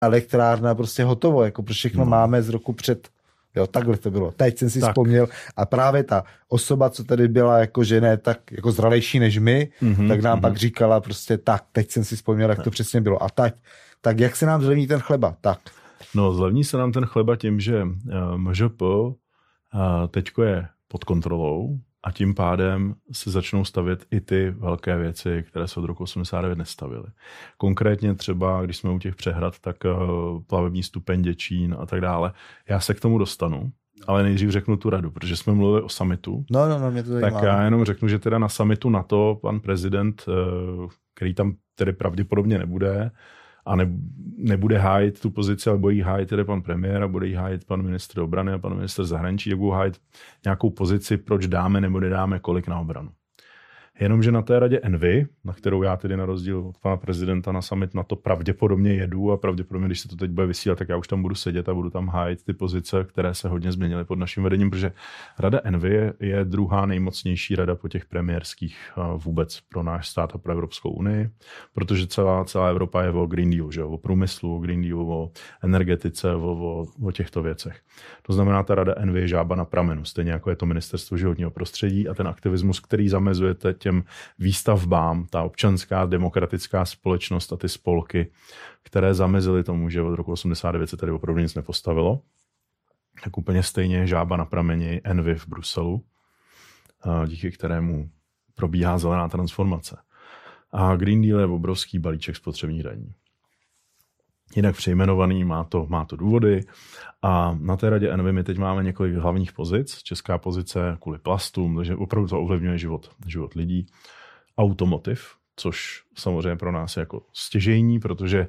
elektrárna prostě hotovo, jako pro všechno máme z roku před. Jo, takhle to bylo. Teď jsem si vzpomněl a právě ta osoba, co tady byla jako že ne tak jako zralejší než my, tak nám pak říkala prostě tak, teď jsem si vzpomněl, jak to přesně bylo. A tak jak se nám zlevní ten chleba? Tak. No, zlevní se nám ten chleba tím, že MŽP teďko je pod kontrolou a tím pádem se začnou stavět i ty velké věci, které se od roku 89 nestavily. Konkrétně třeba, když jsme u těch přehrad, tak plavební stupeň Děčín a tak dále. Já se k tomu dostanu, ale nejdřív řeknu tu radu, protože jsme mluvili o summitu. No, mě to zajímá. Tak já jenom řeknu, že teda na summitu NATO pan prezident, který tam tedy pravděpodobně nebude, a nebude hájit tu pozici, ale bude jí hájit tedy pan premiér a bude jí hájit pan ministr obrany a pan ministr zahraničí, jak budou hájit nějakou pozici, proč dáme nebo nedáme kolik na obranu. Jenomže na té radě Envy, na kterou já tedy na rozdíl od pana prezidenta na summit na to pravděpodobně jedu a pravděpodobně, když se to teď bude vysílat, tak já už tam budu sedět a budu tam hájit ty pozice, které se hodně změnily pod naším vedením, protože rada Envy je druhá nejmocnější rada po těch premiérských vůbec pro náš stát a pro Evropskou unii, protože celá Evropa je o Green Deal, že? O průmyslu, o Green Deal, o energetice, o těchto věcech. To znamená, ta rada Envy je žába na pramenu, stejně jako je to ministerstvo životního prostředí a ten aktivismus, který zamezuje těm výstavbám, ta občanská demokratická společnost a ty spolky, které zamezily tomu, že od roku 89 se tady opravdu nic nepostavilo, tak úplně stejně žába na prameni Envy v Bruselu, díky kterému probíhá zelená transformace. A Green Deal je obrovský balíček spotřebních daní. Jinak přejmenovaný, má to důvody a na té radě Envy my teď máme několik hlavních pozic. Česká pozice kvůli plastům, takže opravdu to ovlivňuje život lidí. Automotiv, což samozřejmě pro nás je jako stěžejní, protože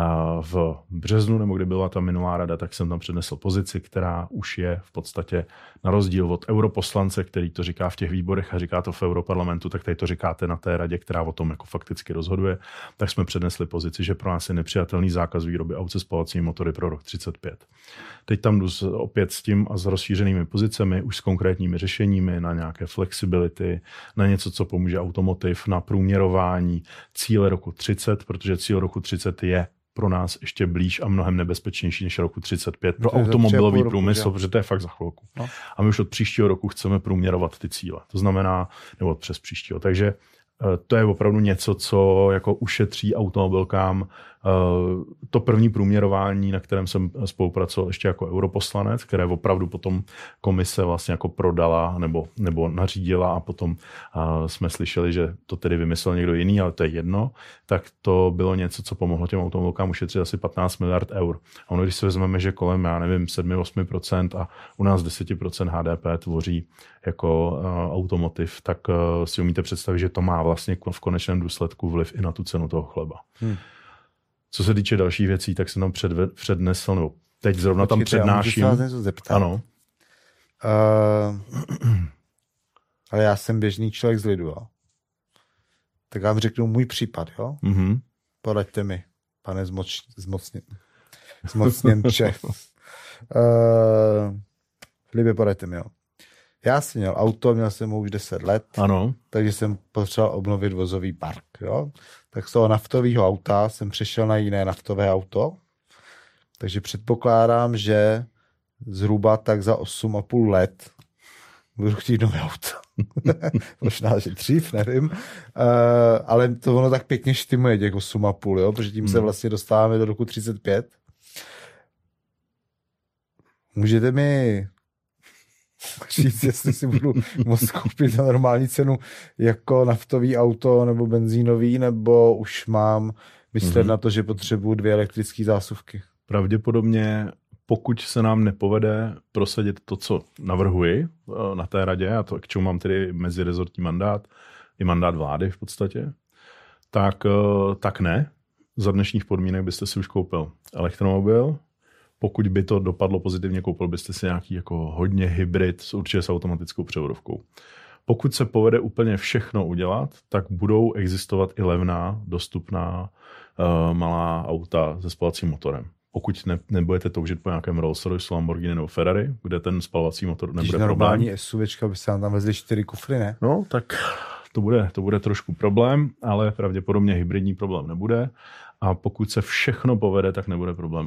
v březnu, nebo kdy byla ta minulá rada, tak jsem tam přednesl pozici, která už je v podstatě na rozdíl od europoslance, který to říká v těch výborech a říká to v Europarlamentu, tak tady to říkáte na té radě, která o tom jako fakticky rozhoduje, tak jsme přednesli pozici, že pro nás je nepřijatelný zákaz výroby aut se spalovacími motory pro rok 35. Teď tam jdu opět s tím a s rozšířenými pozicemi, už s konkrétními řešeními na nějaké flexibility, na něco, co pomůže automotiv, na průměrování cíle roku 30, protože cíl roku 30 je pro nás ještě blíž a mnohem nebezpečnější než roku 35 pro automobilový průmysl, protože to je fakt za chvilku. No. A my už od příštího roku chceme průměrovat ty cíle. To znamená, nebo přes příštího. Takže to je opravdu něco, co jako ušetří automobilkám to první průměrování, na kterém jsem spolupracoval ještě jako europoslanec, které opravdu potom komise vlastně jako prodala nebo nařídila a potom jsme slyšeli, že to tedy vymyslel někdo jiný, ale to je jedno, tak to bylo něco, co pomohlo těm automobilkám ušetřit asi 15 miliard eur. A ono, když si vezmeme, že kolem, 7-8% a u nás 10% HDP tvoří jako automotiv, tak si umíte představit, že to má vlastně v konečném důsledku vliv i na tu cenu toho chleba. Co se týče dalších věcí, tak jsem tam přednesl, nebo teď zrovna tam přednáším. Já můžu se vás něco zeptat? Ano. Ale já jsem běžný člověk z lidu, jo. Tak vám řeknu můj případ, jo. Poraďte mi, pane zmocněnče. Libě, poraďte mi, jo. Já jsem měl auto, měl jsem ho už 10 let, ano. Takže jsem potřeboval obnovit vozový park. Jo? Tak z toho naftového auta jsem přešel na jiné naftové auto, takže předpokládám, že zhruba tak za 8,5 let budu chtít nové auto. Možná, že dřív, nevím. Ale to ono tak pěkně štimuje těch 8,5, jo? Protože tím se vlastně dostáváme do roku 35. Můžete mi říct, jestli si budu moct koupit za normální cenu jako naftový auto nebo benzínový, nebo už mám myslet na to, že potřebuju 2 elektrické zásuvky? Pravděpodobně, pokud se nám nepovede prosadit to, co navrhuji na té radě, a to, k čemu mám tedy mezirezortní mandát, i mandát vlády v podstatě, tak ne. Za dnešních podmínek byste si už koupil elektromobil. Pokud by to dopadlo pozitivně, koupil byste si nějaký jako hodně hybrid určitě s automatickou převodovkou. Pokud se povede úplně všechno udělat, tak budou existovat i levná, dostupná malá auta se spalovacím motorem. Pokud nebudete toužit po nějakém Rolls-Royce, Lamborghini nebo Ferrari, kde ten spalovací motor nebude problém. Normální SUVčka by se tam vezli 4 kufry, ne? No, tak to bude trošku problém, ale pravděpodobně hybridní problém nebude. a pokud se všechno povede, tak nebude problém.